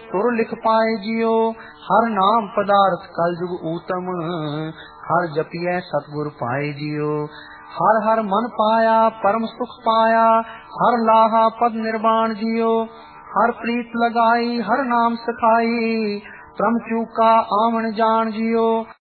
तुर लिख पाए जियो। हर नाम पदार्थ कल जुग ऊतम, हर जपिए सतगुर पाए जियो। हर हर मन पाया परम सुख पाया, हर लाहा पद निर्वाण जियो। हर प्रीत लगाई हर नाम सखाई, प्रम चूका आवन जान जियो।